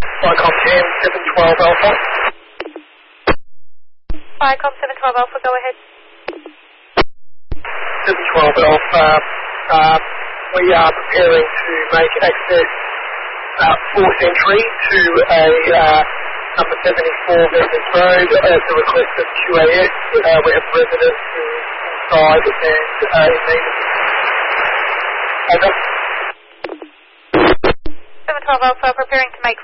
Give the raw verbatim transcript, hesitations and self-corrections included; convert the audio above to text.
Vicom Cam seven twelve Alpha. Vicom seven twelve Alpha, go ahead. seven twelve Alpha, uh, we are preparing to make access uh, fourth entry to a uh, number seventy-four Veterans Road at the request of Q A S. Uh, we have residents inside and uh, in need. Over. seven twelve Alpha, preparing to make